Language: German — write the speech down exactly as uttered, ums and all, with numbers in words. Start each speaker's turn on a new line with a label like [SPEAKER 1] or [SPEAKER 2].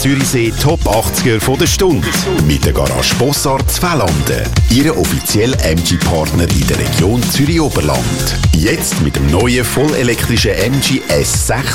[SPEAKER 1] Zürichsee Top achtziger von der Stunde. Mit der Garage Bossart Zwelanden. Ihre offizielle M G-Partner in der Region Zürich-Oberland. Jetzt mit dem neuen vollelektrischen M G S sechs